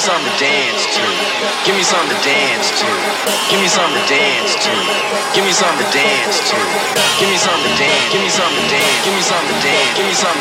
something to dance to. Give me something to dance to. Give me something to dance to. Give me something to dance to. Give me something to dance. Give me something to dance. Give me something to dance. Give me something